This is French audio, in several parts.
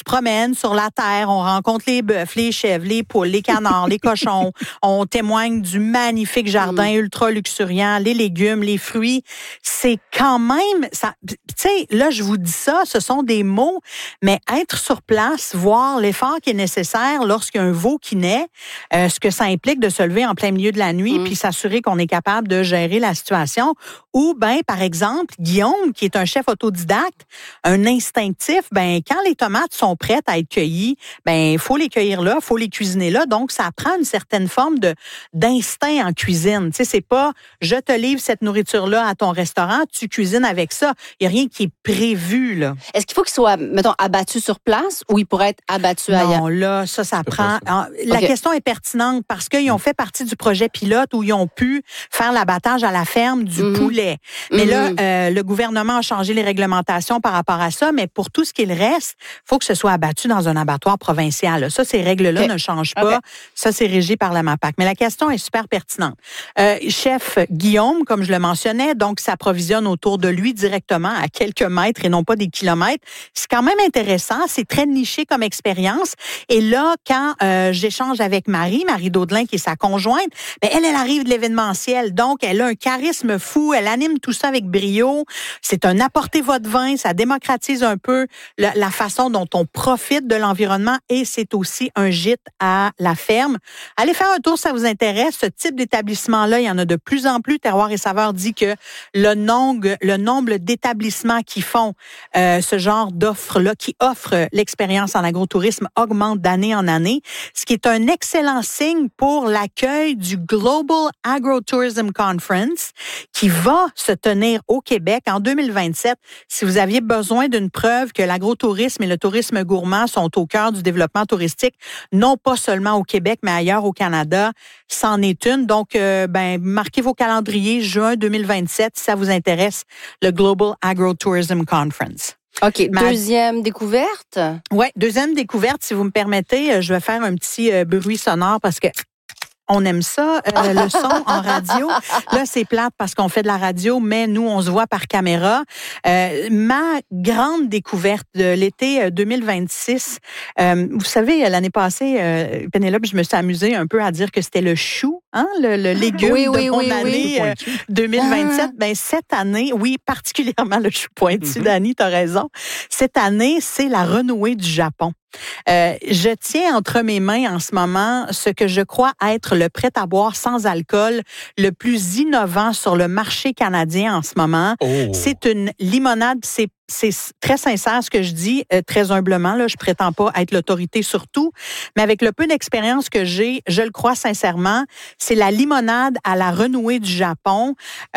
promène sur la terre, on rencontre les bœufs, les chèvres, les poules, les canards, les cochons. On témoigne du magnifique jardin ultra luxuriant, les légumes, les fruits. C'est quand même, ça, tu sais, là, je vous dis ça, ce sont des mots, mais être sur place, voir l'effort qui est nécessaire lorsqu'il y a un veau qui naît, ce que ça implique de se lever en plein milieu de la nuit, puis s'assurer qu'on est capable de gérer la situation. Ou, ben, par exemple, Guillaume, qui est un chef autodidacte, un instinctif, ben, quand les tomates sont prêtes à être cueillies, ben, il faut les cueillir là, il faut les cuisiner là. Donc, ça prend une certaine forme d'instinct en cuisine. Tu sais, c'est pas, je te livre cette nourriture-là à ton restaurant, tu cuisines avec ça. Il n'y a rien qui est prévu, là. Est-ce qu'il faut qu'il soit, mettons, abattu sur place ou il pourrait être abattu ailleurs? Non, là, ça prend. La question est pertinente parce qu'ils ont fait partie du projet pilote où ils ont pu faire l'abattage à la ferme du poulet. Mais là, le gouvernement a changé les réglementations par rapport à ça, mais pour tout ce qui est le reste, il faut que ce soit abattu dans un abattoir provincial. Ça, ces règles-là ne changent pas. Ça, c'est régi par la MAPAC. Mais la question est super pertinente. Chef Guillaume, comme je le mentionnais, donc s'approvisionne autour de lui directement à quelques mètres et non pas des kilomètres. C'est quand même intéressant. C'est très niché comme expérience. Et là, quand j'échange avec Marie Daudelin, qui est sa conjointe, ben elle arrive de l'événementiel. Donc, elle a un charisme fou. Elle anime tout ça avec brio. C'est un apportez votre vin. Ça démocratise un peu la façon dont on profite de l'environnement et c'est aussi un gîte à la ferme. Allez faire un tour si ça vous intéresse. Ce type d'établissement-là, il y en a de plus en plus. Terroir et Saveurs dit que le nombre d'établissements qui font ce genre d'offres-là, qui offrent l'expérience en agrotourisme, augmente d'année en année, ce qui est un excellent signe pour l'accueil du Global Agrotourism Conference qui va se tenir au Québec en 2027. Si vous aviez besoin d'une preuve que l'agrotourisme et le tourisme gourmand sont au cœur du développement touristique, non pas seulement au Québec, mais ailleurs au Canada, c'en est une. Donc, marquez vos calendriers, juin 2027, si ça vous intéresse, le Global Agrotourism Conference. OK. Deuxième découverte? Oui, deuxième découverte, si vous me permettez, je vais faire un petit bruit sonore parce que on aime ça, le son en radio. Là, c'est plate parce qu'on fait de la radio, mais nous, on se voit par caméra. Ma grande découverte de l'été 2026, vous savez, l'année passée, Pénélope, je me suis amusée un peu à dire que c'était le chou, le légume de mon année 2027. Ben, cette année, oui, particulièrement le chou pointu, Dani, t'as raison. Cette année, c'est la renouée du Japon. Je tiens entre mes mains en ce moment ce que je crois être le prêt-à-boire sans alcool le plus innovant sur le marché canadien en ce moment. C'est une limonade, c'est très sincère ce que je dis, très humblement, là, je prétends pas être l'autorité sur tout, mais avec le peu d'expérience que j'ai, je le crois sincèrement, c'est la limonade à la renouée du Japon.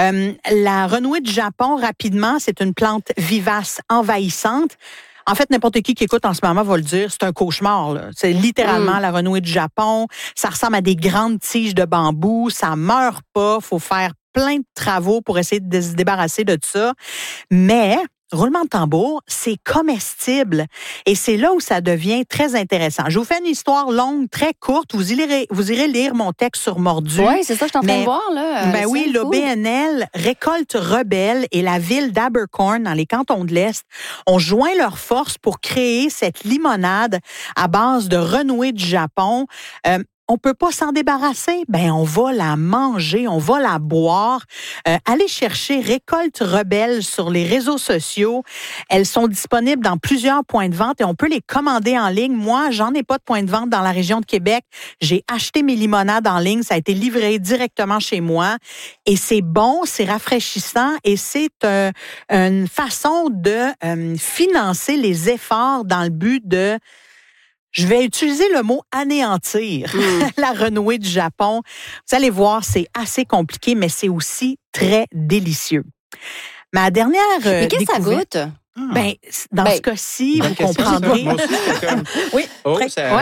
La renouée du Japon, rapidement, c'est une plante vivace, envahissante. En fait, n'importe qui écoute en ce moment va le dire, c'est un cauchemar, là. C'est littéralement la renouée du Japon. Ça ressemble à des grandes tiges de bambou. Ça meurt pas. Faut faire plein de travaux pour essayer de se débarrasser de ça. Mais, roulement de tambour, c'est comestible. Et c'est là où ça devient très intéressant. Je vous fais une histoire longue, très courte. Vous irez lire mon texte sur Mordu. Oui, c'est ça, je suis en train de voir, là. Ben oui, l'OBNL, Récolte Rebelle et la ville d'Abercorn, dans les cantons de l'Est, ont joint leurs forces pour créer cette limonade à base de renouée du Japon. On peut pas s'en débarrasser. Ben, on va la manger, on va la boire. Allez chercher Récolte Rebelle sur les réseaux sociaux. Elles sont disponibles dans plusieurs points de vente et on peut les commander en ligne. Moi, j'en ai pas de point de vente dans la région de Québec. J'ai acheté mes limonades en ligne. Ça a été livré directement chez moi. Et c'est bon, c'est rafraîchissant et c'est une façon de financer les efforts dans le but de... Je vais utiliser le mot anéantir la renouée du Japon. Vous allez voir, c'est assez compliqué, mais c'est aussi très délicieux. Ma dernière Mais qu'est-ce que ça goûte? Ben, dans ce cas-ci, vous comprendrez. Oui.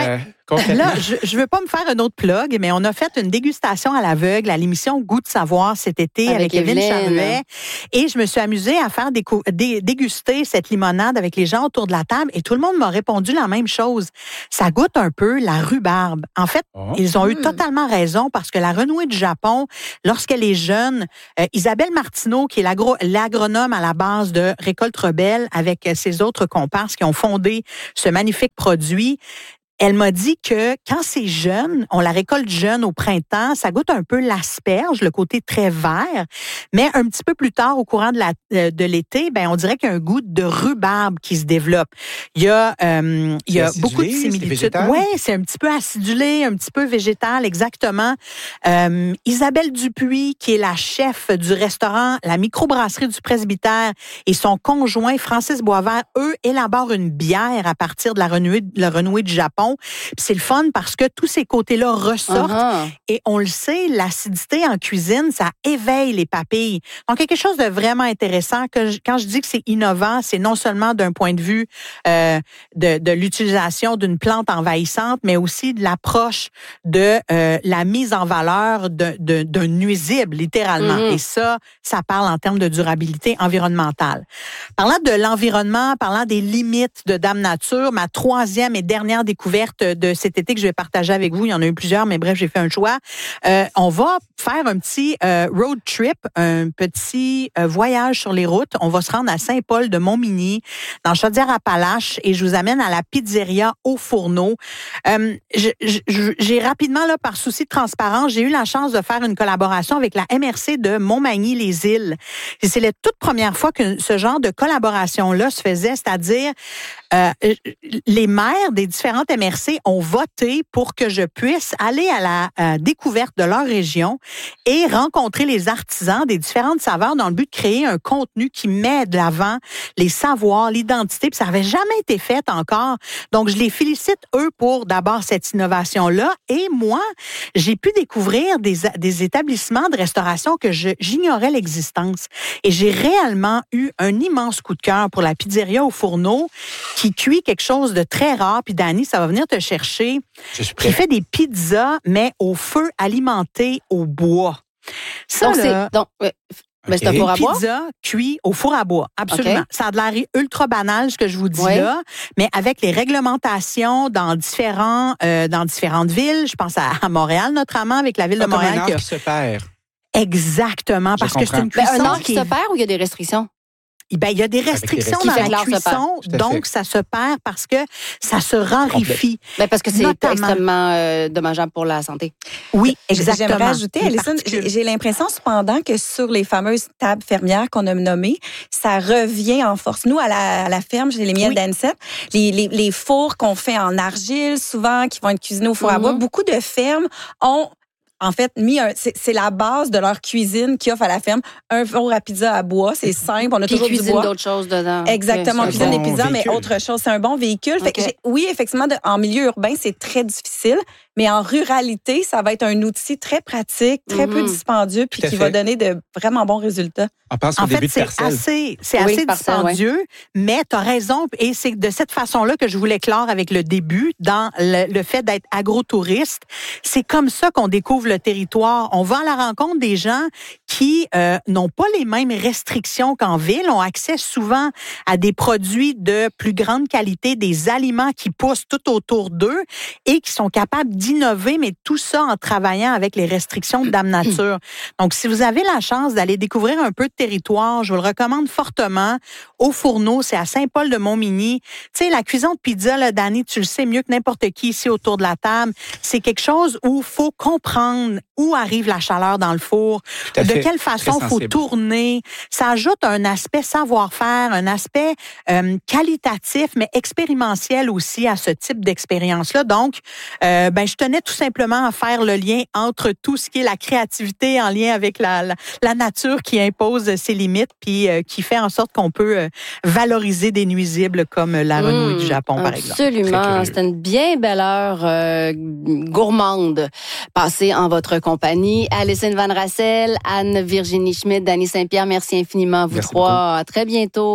Là, je veux pas me faire un autre plug, mais on a fait une dégustation à l'aveugle à l'émission Goût de savoir cet été avec Evelyne Charruet. Et je me suis amusée à faire déguster cette limonade avec les gens autour de la table et tout le monde m'a répondu la même chose. Ça goûte un peu la rhubarbe. En fait, ils ont eu totalement raison parce que la renouée du Japon, lorsqu'elle est jeune, Isabelle Martineau, qui est l'agronome à la base de Récolte Rebelle avec ses autres comparses qui ont fondé ce magnifique produit, elle m'a dit que quand c'est jeune, on la récolte jeune au printemps, ça goûte un peu l'asperge, le côté très vert, mais un petit peu plus tard, au courant de l'été, on dirait qu'il y a un goût de rhubarbe qui se développe. Il y a beaucoup de similitudes. Oui, c'est un petit peu acidulé, un petit peu végétal, exactement. Isabelle Dupuis, qui est la chef du restaurant La Microbrasserie du Presbytère, et son conjoint Francis Boisvert, eux, élaborent une bière à partir de la renouée du Japon. Puis c'est le fun parce que tous ces côtés-là ressortent et on le sait, l'acidité en cuisine, ça éveille les papilles. Donc, quelque chose de vraiment intéressant. Quand je dis que c'est innovant, c'est non seulement d'un point de vue de l'utilisation d'une plante envahissante, mais aussi de l'approche de la mise en valeur d'un nuisible, littéralement. Et ça parle en termes de durabilité environnementale. Parlant de l'environnement, parlant des limites de Dame Nature, ma troisième et dernière découverte de cet été que je vais partager avec vous. Il y en a eu plusieurs, mais bref, j'ai fait un choix. On va faire un petit road trip, un petit voyage sur les routes. On va se rendre à Saint-Paul de Montmagny, dans Chaudière-Appalaches, et je vous amène à la pizzeria Au Fourneau. J'ai rapidement, là, par souci de transparence, j'ai eu la chance de faire une collaboration avec la MRC de Montmagny-les-Îles. Et c'est la toute première fois que ce genre de collaboration-là se faisait, c'est-à-dire les maires des différentes MRC ont voté pour que je puisse aller à la découverte de leur région et rencontrer les artisans des différentes saveurs dans le but de créer un contenu qui met de l'avant les savoirs, l'identité. Puis ça n'avait jamais été fait encore. Donc, je les félicite, eux, pour d'abord cette innovation-là. Et moi, j'ai pu découvrir des établissements de restauration que j'ignorais l'existence. Et j'ai réellement eu un immense coup de cœur pour la pizzeria Au Fourneau qui cuit quelque chose de très rare. Puis Dani, ça va venir te chercher. Je suis prêt. Qui fait des pizzas, mais au feu alimenté au bois. Ça, c'est un four à bois? Pizza cuit au four à bois, absolument. Okay. Ça a de l'air ultra banal, ce que je vous dis là, mais avec les réglementations dans différentes villes, je pense à Montréal notamment, avec la ville de Montréal. Comme un art qui se perd. Exactement, parce que c'est une cuisson un art qui se perd ou il y a des restrictions? Il y a des restrictions dans la cuisson, donc ça se perd parce que ça se raréfie. Parce que c'est extrêmement dommageable pour la santé. Oui, exactement. J'aimerais ajouter, Alison, j'ai l'impression cependant que sur les fameuses tables fermières qu'on a nommées, ça revient en force. Nous, à la ferme, j'ai les miels d'Ansett, les fours qu'on fait en argile, souvent, qui vont être cuisinés au four à bois, beaucoup de fermes ont en fait, c'est la base de leur cuisine qui offre à la ferme un four à pizza à bois. C'est simple, on a toujours du bois. Cuisine d'autres choses dedans. Exactement, on cuisine des pizzas, mais autre chose. C'est un bon véhicule. Okay. Fait que oui, effectivement, en milieu urbain, c'est très difficile, mais en ruralité, ça va être un outil très pratique, très peu dispendieux, puis qui va donner de vraiment bons résultats. En fait, c'est assez dispendieux, mais tu as raison. Et c'est de cette façon-là que je voulais clore avec le début, dans le fait d'être agrotouriste. C'est comme ça qu'on découvre le territoire. On va à la rencontre des gens qui n'ont pas les mêmes restrictions qu'en ville, ont accès souvent à des produits de plus grande qualité, des aliments qui poussent tout autour d'eux et qui sont capables d'innover, mais tout ça en travaillant avec les restrictions de Dame Nature. Donc, si vous avez la chance d'aller découvrir un peu de territoire, je vous le recommande fortement. Au Fourneau, c'est à Saint-Paul de Montmagny. Tu sais, la cuisson de pizza, là, Dani, tu le sais mieux que n'importe qui ici autour de la table, c'est quelque chose où il faut comprendre où arrive la chaleur dans le four, de quelle façon il faut tourner. Ça ajoute un aspect savoir-faire, un aspect qualitatif, mais expérimentiel aussi à ce type d'expérience-là. Donc, je tenais tout simplement à faire le lien entre tout ce qui est la créativité en lien avec la nature qui impose ses limites, puis qui fait en sorte qu'on peut valoriser des nuisibles comme la renouée du Japon, par exemple. Absolument. C'était une bien belle heure gourmande passée en votre compagnie. Alison Van Rassel, Anne-Virginie Schmidt, Dani Saint-Pierre, merci infiniment à vous trois. À très bientôt.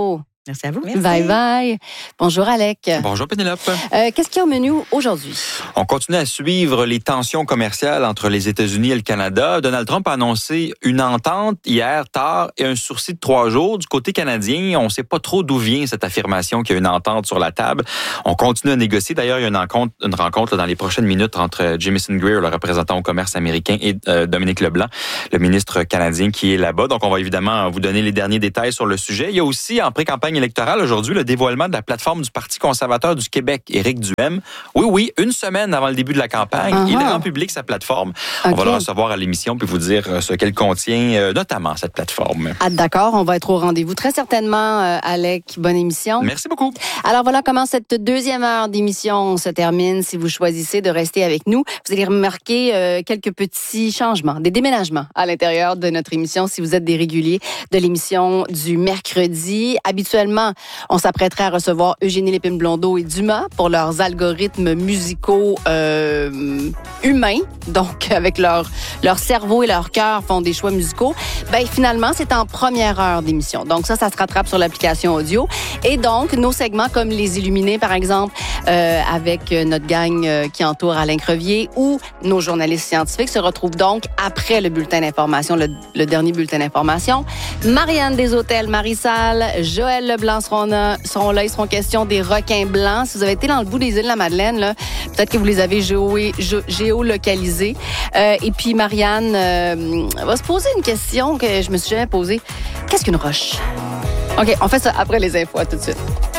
Merci à vous. Merci. Bye bye. Bonjour Alec. Bonjour Pénélope. Qu'est-ce qu'il y a au menu aujourd'hui? On continue à suivre les tensions commerciales entre les États-Unis et le Canada. Donald Trump a annoncé une entente hier tard et un sursis de 3 jours. Du côté canadien, on ne sait pas trop d'où vient cette affirmation qu'il y a une entente sur la table. On continue à négocier. D'ailleurs, il y a une rencontre dans les prochaines minutes entre Jamieson Greer, le représentant au commerce américain, et Dominique Leblanc, le ministre canadien qui est là-bas. Donc, on va évidemment vous donner les derniers détails sur le sujet. Il y a aussi, en pré-campagne électorale, aujourd'hui, le dévoilement de la plateforme du Parti conservateur du Québec, Éric Duhem. Oui, une semaine avant le début de la campagne, il rend public sa plateforme. Okay. On va le recevoir à l'émission puis vous dire ce qu'elle contient, notamment cette plateforme. Ah, d'accord, on va être au rendez-vous très certainement, Alec. Bonne émission. Merci beaucoup. Alors voilà comment cette deuxième heure d'émission se termine. Si vous choisissez de rester avec nous, vous allez remarquer quelques petits changements, des déménagements à l'intérieur de notre émission si vous êtes des réguliers de l'émission du mercredi. Habituellement, on s'apprêterait à recevoir Eugénie Lépine-Blondeau et Dumas pour leurs algorithmes musicaux humains. Donc, avec leur cerveau et leur cœur font des choix musicaux. Ben finalement, c'est en première heure d'émission. Donc ça se rattrape sur l'application audio. Et donc, nos segments comme Les Illuminés, par exemple, avec notre gang qui entoure Alain Crevier ou nos journalistes scientifiques se retrouvent donc après le bulletin d'information, le dernier bulletin d'information. Marianne Deshôtels, Marie-Salle, Joël Leblanc seront là. Ils seront question des requins blancs. Si vous avez été dans le bout des îles de la Madeleine, là, peut-être que vous les avez géolocalisés. Et puis Marianne va se poser une question que je me suis jamais posée. Qu'est-ce qu'une roche? OK, on fait ça après les infos. À tout de suite.